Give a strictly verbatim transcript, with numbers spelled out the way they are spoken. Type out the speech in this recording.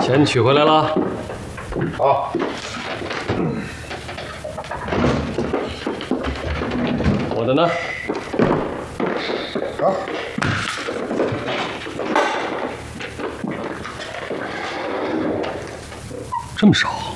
钱取回来了。 好。 我的呢？ 好。 这么少。